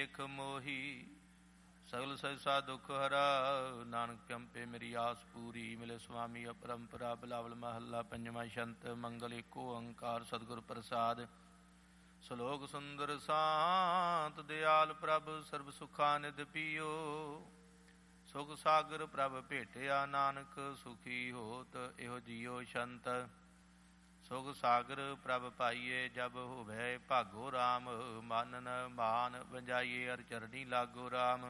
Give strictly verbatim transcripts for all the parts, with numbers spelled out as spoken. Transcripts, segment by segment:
ਦੇਖ ਮੋਹੀ। ਸਗਲ ਸਹਿਸਾ ਦੁਖ ਹਰਾ ਨਾਨਕ ਕੰਪੇ ਮੇਰੀ ਆਸ ਪੂਰੀ। ਮਿਲੇ ਸੁਆਮੀ ਅਪਰੰਪਰਾ ਬਿਲਾਵਲ ਮਹੱਲਾ ਪੰਜਵਾਂ। ਸ਼ੰਤ ਮੰਗਲ ਏਕੋ ਓੰਕਾਰ ਸਤਿਗੁਰ ਪ੍ਰਸਾਦ। ਸ਼ਲੋਕ ਸੁੰਦਰ ਸ਼ਾਂਤ ਦਿਆਲ ਪ੍ਰਭ ਸਰਬ ਸੁਖਾ ਨਿਧ ਪੀਓ। ਸੁਖ ਸਾਗਰ ਪ੍ਰਭ ਭੇਟਿਆ ਨਾਨਕ ਸੁਖੀ ਹੋਤ ਇਹੋ ਜੀਓ ਸ਼ੰਤ। ਸੁਖ ਸਾਗਰ ਪ੍ਰਭ ਪਾਈਏ ਜਬ ਹੋਵੇ ਭਾਗੋ ਰਾਮ। ਮਾਨਨ ਮਾਨ ਵੰਜਾਈਏ ਅਰ ਚਰਣੀ ਲਾਗੋ ਰਾਮ।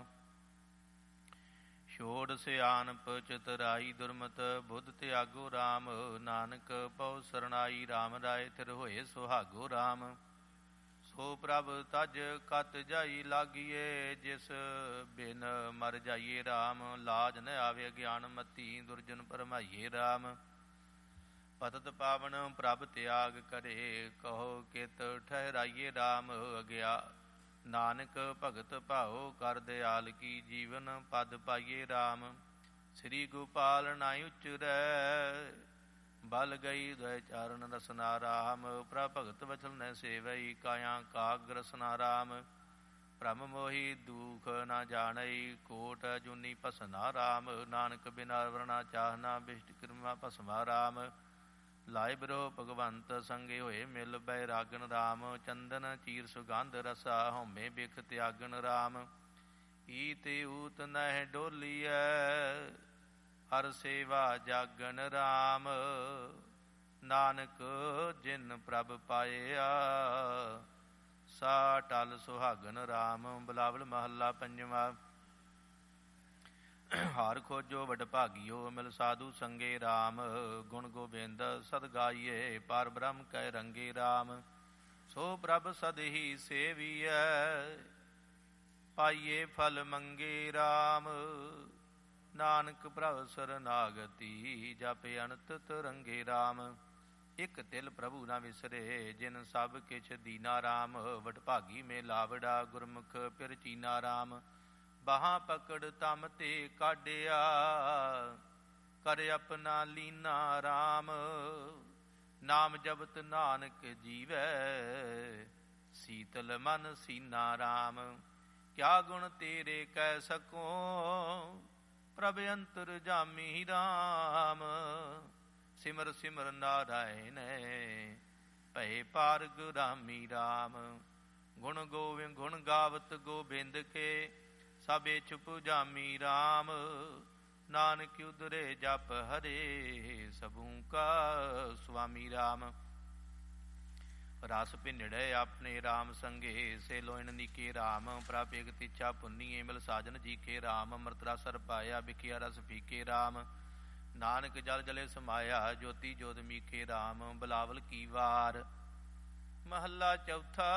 ਛੋੜ ਸਿਆਣਪ ਚਤੁਰਾਈ ਦੁਰਮਤ ਬੁੱਧ ਤਿਆਗੋ ਰਾਮ। ਨਾਨਕ ਪਉ ਸਰਣਾਈ ਰਾਮ ਰਾਏ ਥਿਰ ਹੋਏ ਸੁਹਾਗੋ ਰਾਮ। ਸੋ ਪ੍ਰਭ ਤਜ ਕਤ ਜਾਈ ਲਾਗੀਏ ਜਿਸ ਬਿਨ ਮਰ ਜਾਈਏ ਰਾਮ। ਲਾਜ ਨ ਆਵੇ ਗਿਆਨ ਮਤੀ ਦੁਰਜਨ ਭਰਮਾਈਏ ਰਾਮ। ਪਤਤ ਪਾਵਨ ਪ੍ਰਭ ਤਿਆਗ ਕਰੇ ਕਹੋ ਕਿਤ ਠਹਿਰਾਈਏ ਰਾਮ। ਅਗਿਆ ਨਾਨਕ ਭਗਤ ਭਾਓ ਕਰ ਦਿਆਲ ਕੀ ਜੀਵਨ ਪਦ ਪਾਈਏ ਰਾਮ। ਸ੍ਰੀ ਗੋਪਾਲ ਨਾਇ ਉਚਰੈ ਬਲ ਗਈ ਦਇ ਚਾਰਨ ਰਸਨਾ ਰਾਮ। ਪ੍ਰਭ ਭਗਤ ਵਚਨ ਨ ਸੇਵਈ ਕਾਇਆ ਕਾਗ ਰਸਨਾ ਰਾਮ। ਭ੍ਰਮ ਮੋਹੀ ਦੁਖ ਨਾ ਜਾਣਈ ਕੋਟ ਜੁਨੀ ਭਸਨਾ ਰਾਮ। ਨਾਨਕ ਬਿਨਾ ਵਰਣਾ ਚਾਹਨਾ ਬਿਸ਼ਟ ਕਿਰਮਾ ਭਸਮਾ ਰਾਮ। ਲਾਇ ਬਿਰੋ ਭਗਵੰਤ ਸੰਗੇ ਹੋਏ ਮਿਲ ਬੈ ਰਾਗਨ ਰਾਮ। ਚੰਦਨ ਚੀਰ ਸੁਗੰਧ ਰਸਾ ਹਉਮੈ ਬਿਖ ਤਿਆਗਨ ਰਾਮ। ਈਤ ਊਤ ਨਹਿ ਡੋਲੀਐ ਹਰ ਸੇਵਾ ਜਾਗਨ ਰਾਮ। ਨਾਨਕ ਜਿਨ ਪ੍ਰਭ ਪਾਇਆ ਸਾ ਟਲ ਸੁਹਾਗਨ ਰਾਮ। ਬਿਲਾਵਲ ਮਹੱਲਾ ਪੰਜਵਾਂ। ਹਾਰ ਖੋਜੋ ਵਡ ਭਾਗਿਓ ਮਿਲ ਸਾਧੂ ਸੰਗੇ ਰਾਮ। ਗੁਣ ਗੋਬਿੰਦ ਸਦ ਗਾਈਏ ਪਾਰ ਬ੍ਰਹਮ ਕੈ ਰੰਗੇ ਰਾਮ। ਸੋ ਪ੍ਰਭ ਸਦ ਹੀ ਸੇਵੀਐ ਪਾਈਏ ਫਲ ਮੰਗੇ ਰਾਮ। ਨਾਨਕ ਪ੍ਰਭ ਸਰਨਾਗਤੀ ਜਪ ਅਨੰਤ ਤਰੰਗੇ ਰਾਮ। ਇਕ ਤਿਲ ਪ੍ਰਭੂ ਨਾ ਵਿਸਰੇ ਜਿਨ ਸਭ ਕਿਛ ਦੀਨਾ ਰਾਮ। ਵਡਭਾਗੀ ਮੇ ਲਾਵੜਾ ਗੁਰਮੁਖ ਪਿਰ ਚੀਨਾ ਰਾਮ। ਬਾਹਾਂ ਪਕੜ ਤਮ ਤੇ ਕਾਢਿਆ ਕਰ ਆਪਣਾ ਲੀਨਾ ਰਾਮ। ਨਾਮ ਜਪਤ ਨਾਨਕ ਜੀਵੈ ਸੀਤਲ ਮਨ ਸੀਨਾ ਰਾਮ। ਕਿਆ ਗੁਣ ਤੇਰੇ ਕਹਿ ਸਕੋ ਪ੍ਰਭ ਅੰਤਰ ਜਾਮੀ ਰਾਮ। ਸਿਮਰ ਸਿਮਰ ਨਾਰਾਇਣ ਭਏ ਪਾਰਗ ਰਾਮੀ ਰਾਮ। ਗੁਣ ਗੋਵਿੰਦ ਗੁਣ ਗਾਵਤ ਗੋਬਿੰਦ ਕੇ ਸਭੇ ਛੁਪ ਜਾਮੀ ਰਾਮ। ਨਾਨਕ ਉਦਰੇ ਜਪ ਹਰੇ ਸਭੂ ਕਾ ਸੁਆਮੀ ਰਾਮ। ਰਸ ਭਿੰਨੜੇ ਆਪਣੇ ਰਾਮ ਸੰਗੇ ਸੇ ਲੋਇਣ ਨੀਕੇ ਰਾਮ। ਪ੍ਰਭ ਇਕ ਤਿਛਾ ਪੁੰਨੀਏ ਮਿਲ ਸਾਜਨ ਜੀ ਕੇ ਰਾਮ। ਅੰਮ੍ਰਿਤ ਰਸ ਹਰ ਪਾਇਆ ਬਿਖਿਆ ਰਸ ਪੀਕੇ ਰਾਮ। ਨਾਨਕ ਜਲ ਜਲੇ ਸਮਾਇਆ ਜੋਤੀ ਜੋਤ ਮੀਕੇ ਰਾਮ। ਬਿਲਾਵਲ ਕੀ ਵਾਰ। ਮਹੱਲਾ ਚੌਥਾ।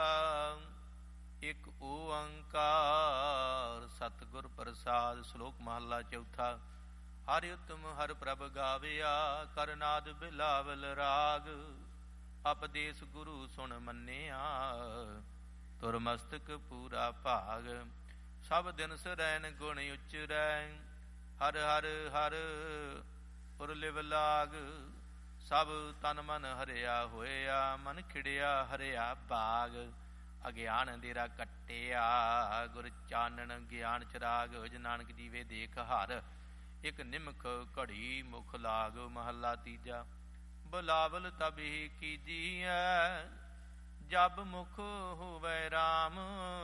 ਇਕ ਓੰਕਾਰ ਸਤਿਗੁਰ ਪ੍ਰਸਾਦ। ਸ਼ਲੋਕ ਮਹੱਲਾ ਚੌਥਾ। ਹਰਿ ਉਤਮ ਹਰਿ ਪ੍ਰਭ ਗਾਵਿਆ ਕਰਨਾਦ ਬਿਲਾਵਲ ਰਾਗ। ਉਪਦੇਸ ਗੁਰੂ ਸੁਣ ਮੰਨਿਆ ਤੁਰ ਮਸਤਕ ਪੂਰਾ ਭਾਗ। ਸਭ ਦਿਨ ਸਰੈਨ ਗੁਣ ਉਚਰੈ ਹਰ ਹਰ ਹਰ ਪੁਰ ਲਿਵ ਲਾਗ। ਸਭ ਤਨ ਮਨ ਹਰਿਆ ਹੋਇਆ ਮਨ ਖਿੜਿਆ ਹਰਿਆ ਬਾਗ। ਅਗਿਆਨ ਅੰਧੇਰਾ ਕੱਟਿਆ ਗੁਰ ਚਾਨਣ ਗਿਆਨ ਚਰਾਗ। ਜਿ ਨਾਨਕ ਜੀਵੇ ਦੇਖ ਹਰ ਇਕ ਨਿਮਕ ਘੜੀ ਮੁਖ ਲਾਗ। ਮਹੱਲਾ ਤੀਜਾ। ਬੁਲਾਵਲ ਤਬ ਹੀ ਕੀਜੀਐ ਜਬ ਮੁਖ ਹੋਵੈ ਰਾਮ।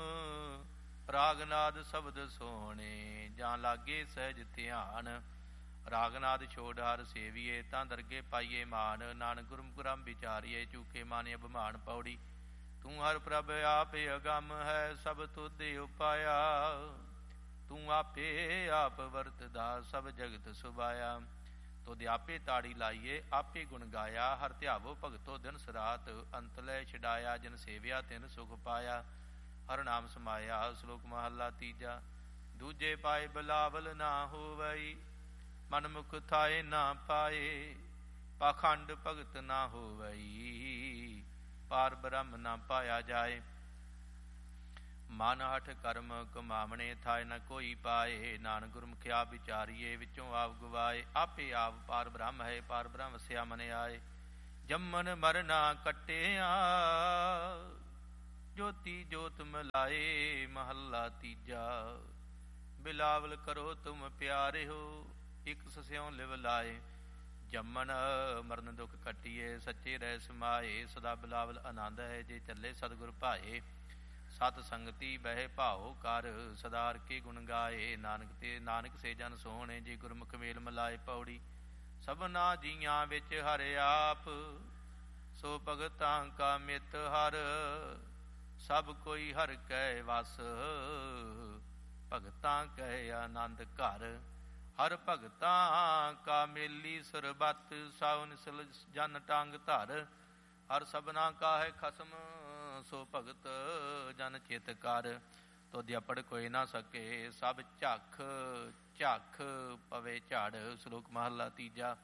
ਰਾਗਨਾਦ ਸ਼ਬਦ ਸੋਹਣੇ ਜਾਂ ਲਾਗੇ ਸਹਿਜ ਧਿਆਨ। ਰਾਗਨਾਦ ਛੋੜ ਹਰ ਸੇਵੀਏ ਤਾਂ ਦਰਗੇ ਪਾਈਏ ਮਾਨ। ਨਾਨਕ ਗੁਰਮੁਖਰਾਮ ਵਿਚਾਰੀਏ ਚੂਕੇ ਮਾਨੇ ਅਭਿਮਾਨ ਪੌੜੀ। ਤੂੰ ਹਰ ਪ੍ਰਭ ਆਪੇ ਅਗੰਮ ਹੈ ਸਭ ਤੁਧੇ ਉਪਾਇਆ। ਤੂੰ ਆਪੇ ਆਪ ਵਰਤਦਾ ਸਭ ਜਗਤ ਸੁਭਾਇਆ। ਤੁਧ ਆਪੇ ਤਾੜੀ ਲਾਈਏ ਆਪੇ ਗੁਣ ਗਾਇਆ। ਹਰ ਧਿਆਵੋ ਭਗਤੋ ਦਿਨ ਸਰਾਤ ਅੰਤ ਲੈ ਛਡਾਇਆ। ਜਿਨ ਸੇਵਿਆ ਤਿਨ ਸੁਖ ਪਾਇਆ ਹਰ ਨਾਮ ਸਮਾਇਆ। ਸ਼ਲੋਕ ਮਹੱਲਾ ਤੀਜਾ। ਦੂਜੇ ਪਾਏ ਬਿਲਾਵਲ ਨਾ ਹੋਵਈ ਮਨ ਮੁਖ ਥਾਏ ਨਾ ਪਾਏ। ਪਾਖੰਡ ਭਗਤ ਨਾ ਹੋਵਈ ਪਾਰ ਬ੍ਰਹਮ ਨਾ ਪਾਇਆ ਜਾਏ। ਮਨ ਹਠ ਕਰਮ ਕਮਾਵਣੇ ਥਾਏ ਨ ਕੋਈ ਪਾਏ। ਨਾਨਕ ਗੁਰਮੁਖ ਆਪ ਵਿਚਾਰੀਏ ਵਿੱਚੋਂ ਆਪ ਗਵਾਏ। ਆਪੇ ਆਪ ਪਾਰ ਬ੍ਰਹਮ ਹੈ ਪਾਰ ਬ੍ਰਹਮ ਵਸਿਆ ਮਨ ਆਏ। ਜੰਮਨ ਮਰਨਾ ਕੱਟਿਆ ਜੋਤੀ ਜੋਤ ਮਿਲਾਏ ਮਹੱਲਾ ਤੀਜਾ। ਬਿਲਾਵਲ ਕਰੋ ਤੁਮ ਪਿਆਰਿਓ, ਇੱਕ ਸਸਿਉ ਲਿਵ ਲਾਏ। ਜੰਮਣ ਮਰਨ ਦੁਖ ਕੱਟੀਏ, ਸੱਚੇ ਰਹਿ ਸਮਾਏ। ਸਦਾ ਬਿਲਾਵਲ ਆਨੰਦ ਹੈ, ਜੇ ਚੱਲੇ ਸਤਿਗੁਰ ਭਾਏ। ਸਤ ਸੰਗਤੀ ਬਹਿ ਭਾਉ ਕਰ, ਸਦਾ ਹਰਿ ਕੇ ਗੁਣ ਗਾਏ। ਨਾਨਕ ਤੇ ਨਾਨਕ ਸੇ ਜਨ ਸੋਹਣੇ, ਜੇ ਗੁਰਮੁਖ ਮੇਲ ਮਿਲਾਏ। ਪੌੜੀ ਸਭਨਾ ਜੀਆਂ ਵਿੱਚ ਹਰਿ ਆਪ, ਸੋ ਭਗਤਾਂ ਕਾ ਮਿਤ ਹਰ। ਸਭ ਕੋਈ ਹਰਿ ਕੈ ਵਸ, ਭਗਤਾਂ ਕੈ ਆਨੰਦ ਘਰ। ਹਰ ਭਗਤਾਂ ਕਾ ਮੇਲੀ ਸਰਬੱਤ, ਸਭ ਨਿਸਲ ਜਨ ਟੰਗ ਧਰ। ਹਰ ਸਭਨਾ ਕਾ ਹੈ ਖਸਮ, ਸੋ ਭਗਤ ਜਨ ਚਿਤ ਕਰ। ਤੋ ਦਿਆਪੜ ਕੋਈ ਨਾ ਸਕੇ, ਸਭ ਝੱਖ ਝੱਖ ਪਵੇ ਝੜ। ਸ਼ਲੋਕ ਮਹੱਲਾ ਤੀਜਾ।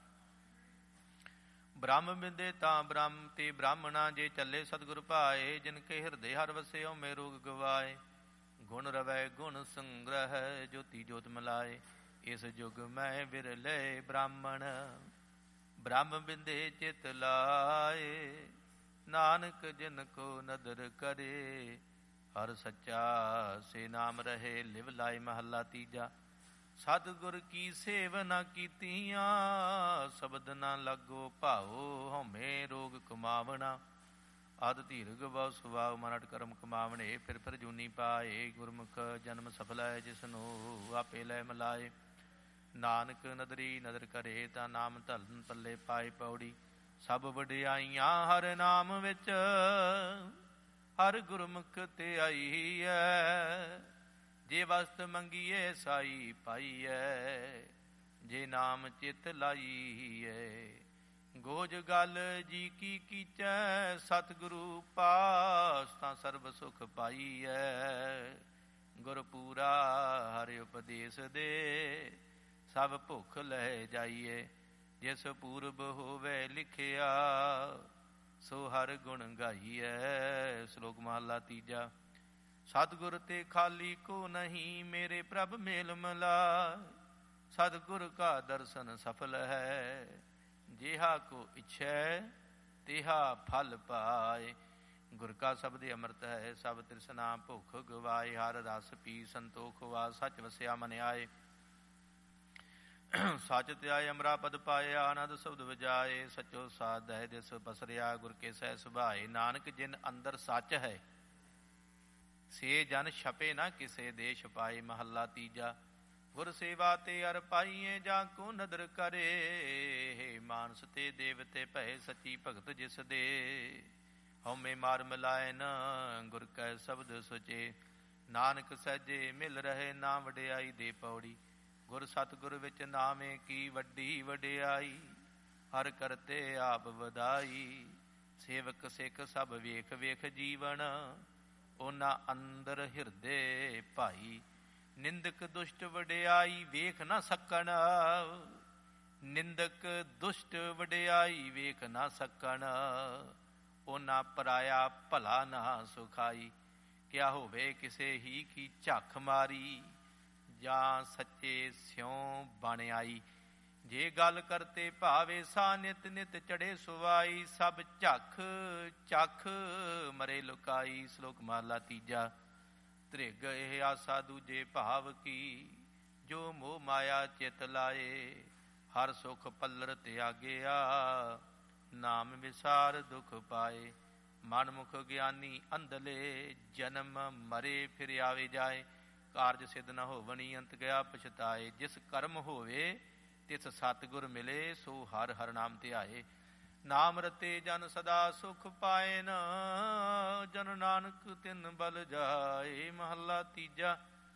ਬ੍ਰਹਮ ਬਿੰਦੇ ਤਾਂ ਬ੍ਰਹਮ ਤੇ ਬ੍ਰਾਹਮਣਾ, ਜੇ ਚੱਲੇ ਸਤਿਗੁਰ ਭਾਏ। ਜਿਨ ਕੇ ਹਿਰਦੇ ਹਰ ਵਸੇ, ਓਮੇ ਰੋਗ ਗਵਾਏ। ਗੁਣ ਰਵੈ ਗੁਣ ਸੰਗ੍ਰਹਿ, ਜੋਤੀ ਜੋਤ ਮਿਲਾਏ। ਇਸ ਯੁਗ ਮੈਂ ਵਿਰਲੇ ਬ੍ਰਾਹਮਣ, ਬ੍ਰਹਮ ਬਿੰਦੇ ਚਿਤ ਲਾਏ। ਨਾਨਕ ਜਿਨ ਕੋ ਨਦਰ ਕਰੇ, ਹਰ ਸੱਚਾ ਸੇ ਨਾਮ ਰਹੇ ਲਿਵ ਲਾਏ। ਮਹੱਲਾ ਤੀਜਾ। ਸਤਿਗੁਰ ਕੀ ਸੇਵ ਨਾ ਕੀਤੀਆਂ, ਸ਼ਬਦ ਨਾ ਲੱਗੋ ਭਾਓ। ਹਉਮੈ ਰੋਗ ਕਮਾਵਣਾ, ਆਦ ਧੀਰਗ ਬਹੁ ਸੁਭਾਉ। ਮਨ ਅਟ ਕਰਮ ਕਮਾਵਣੇ, ਫਿਰ ਫਿਰ ਜੂਨੀ ਪਾਏ। ਗੁਰਮੁਖ ਜਨਮ ਸਫਲ ਹੈ, ਜਿਸਨੂੰ ਆਪੇ ਲੈ ਮਿਲਾਏ। ਨਾਨਕ ਨਦਰੀ ਨਦਰ ਕਰੇ, ਤਾਂ ਨਾਮ ਧਰਨ ਪੱਲੇ ਪਾਏ। ਪੌੜੀ ਸਭ ਵਡਿਆਈਆਂ ਹਰ ਨਾਮ ਵਿੱਚ, ਹਰ ਗੁਰਮੁਖ ਤੇ ਆਈ ਹੈ। ਜੇ ਵਸਤ ਮੰਗੀਏ ਸਾਈ ਪਾਈਐ, ਜੇ ਨਾਮ ਚਿਤ ਲਾਈਐ। ਗੋਜ ਗਲ ਜੀ ਕੀ ਕੀਚੈ, ਸਤਿਗੁਰੂ ਪਾਸ ਤਾਂ ਸਰਬ ਸੁਖ ਪਾਈਐ। ਗੁਰ ਪੂਰਾ ਹਰਿ ਉਪਦੇਸ਼ ਦੇ, ਸਭ ਭੁੱਖ ਲੈ ਜਾਈਏ। ਜਿਸ ਪੂਰਬ ਹੋਵੇ ਲਿਖਿਆ, ਸੋ ਹਰ ਗੁਣ ਗਾਈਐ। ਸ਼ਲੋਕ ਮਹੱਲਾ ਤੀਜਾ। ਸਤਿਗੁਰ ਤੇ ਖਾਲੀ ਕੋ ਨਹੀਂ, ਮੇਰੇ ਪ੍ਰਭ ਮੇਲ ਮਿਲਾਏ। ਸਤਿਗੁਰ ਕਾ ਦਰਸ਼ਨ ਸਫਲ ਹੈ, ਜਿਹਾ ਕੋ ਇੱਛੈ ਤਿਹਾ ਫਲ ਪਾਏ। ਗੁਰ ਕਾ ਸ਼ਬਦ ਅੰਮ੍ਰਿਤ ਹੈ, ਸਭ ਤ੍ਰਿਸ਼ਨਾ ਭੁੱਖ ਗਵਾਏ। ਹਰ ਰਸ ਪੀ ਸੰਤੋਖ ਵਾ, ਸੱਚ ਵਸਿਆ ਮਨ ਆਏ। ਸੱਚ ਧਿਆਏ ਅਮਰਾ ਪਦ ਪਾਇਆ, ਆਨੰਦ ਸ਼ਬਦ ਵਜਾਏ। ਸਚੋ ਸਾਧ ਹੈ ਦਿਸ ਬਸਰਿਆ, ਗੁਰ ਕੇ ਸਹਿ ਸੁਭਾਏ। ਨਾਨਕ ਜਿਨ ਅੰਦਰ ਸੱਚ ਹੈ, ਸੇ ਜਨ ਛਪੇ ਨਾ ਕਿਸੇ ਦੇ ਛਪਾਏ। ਮਹੱਲਾ ਤੀਜਾ। ਗੁਰ ਸੇਵਾ ਤੇ ਅਰ ਪਾਈਏ, ਜਾ ਕੋ ਨਦਰ ਕਰੇ। ਮਾਨਸ ਤੇ ਦੇਵਤੇ ਭਏ, ਸੱਚੀ ਭਗਤ ਜਿਸ ਦੇ। ਹਉਮੈ ਮਾਰ ਮਿਲਾਇਨ, ਗੁਰ ਕੈ ਸ਼ਬਦ ਸੁਚੇ। ਨਾਨਕ ਸਹਿਜੇ ਮਿਲ ਰਹੇ, ਨਾ ਵਡਿਆਈ ਦੇ। ਪੌੜੀ ਗੁਰ ਸਤਿਗੁਰ ਵਿੱਚ ਨਾਵੇਂ ਕੀ ਵੱਡੀ ਵਡਿਆਈ। ਹਰ ਕਰਤੇ ਆਪ ਵਧਾਈ, ਸੇਵਕ ਸਿੱਖ ਸਭ ਵੇਖ ਵੇਖ ਜੀਵਨ। ਉਹਨਾਂ ਅੰਦਰ ਹਿਰਦੇ ਭਾਈ, ਨਿੰਦਕ ਦੁਸ਼ਟ ਵਡਿਆਈ ਵੇਖ ਨਾ ਸਕਣ। ਨਿੰਦਕ ਦੁਸ਼ਟ ਵਡਿਆਈ ਵੇਖ ਨਾ ਸਕਣ, ਉਹਨਾਂ ਪਰਾਇਆ ਭਲਾ ਨਾ ਸੁਖਾਈ। ਕਿਆ ਹੋਵੇ ਕਿਸੇ ਹੀ ਕੀ ਝੱਖ ਮਾਰੀ, ਜਾਂ ਸੱਚੇ ਸਿਉ ਬਣ ਆਈ। ਜੇ ਗੱਲ ਕਰਤੇ ਭਾਵੇ, ਸਾ ਨਿਤ ਨਿਤ ਚੜੇ ਸੁਵਾਈ। ਸਭ ਝੱਖ ਚੱਖ ਮਰੇ ਲੁਕਾਈ। ਸ਼ਲੋਕ ਮਹਲਾ ਤੀਜਾ। ਧ੍ਰਿਗ ਇਹ ਆਸਾ ਦੂਜੇ ਭਾਵ ਕੀ, ਜੋ ਮੋਹ ਮਾਇਆ ਚਿਤ ਲਾਏ। ਹਰ ਸੁਖ ਪੱਲਰ ਤਿਆਗਿਆ, ਨਾਮ ਵਿਸਾਰ ਦੁਖ ਪਾਏ। ਮਨ ਮੁਖ ਗਿਆਨੀ ਅੰਧਲੇ, ਜਨਮ ਮਰੇ ਫਿਰ ਆਵੇ ਜਾਏ। ਕਾਰਜ ਸਿੱਧ ਨ ਹੋਵਣੀ, ਅੰਤ ਗਿਆ ਪਛਤਾਏ। ਜਿਸ ਕਰਮ ਹੋਵੇ ਤਿਸ ਸਤਿਗੁਰ ਮਿਲੇ, ਸੋ ਹਰ ਹਰ ਨਾਮ ਧਿਆਏ। ਨਾਮ ਰਤੇ ਜਨ ਸਦਾ ਸੁਖ ਪਾਏਨ, ਜਨ ਨਾਨਕ ਤਿਨ ਬਲ ਜਾਏ। ਮਹੱਲਾ ਤੀਜਾ।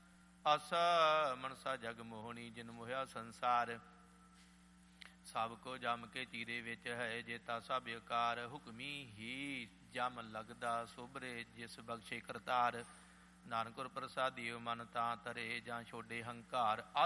ਆਸਾ ਮਨਸਾ ਜਗ ਮੋਹਣੀ, ਜਿਨ ਮੋਹਿਆ ਸੰਸਾਰ। ਸਭ ਕੋ ਜਮ ਕੇ ਚੀਰੇ ਵਿੱਚ ਹੈ, ਜੇਤਾ ਸਭ ਅਕਾਰ। ਹੁਕਮੀ ਹੀ ਜਮ ਲਗਦਾ, ਸੋਬਰੇ ਜਿਸ ਬਖਸ਼ੇ ਕਰਤਾਰ। ਨਾਨਕ ਗੁਰ ਪ੍ਰਸਾਦੀਓ, ਮਨ ਤਾਂ ਤਰੇ, ਜਾਂ ਛੋਡੇ ਹੰਕਾਰ।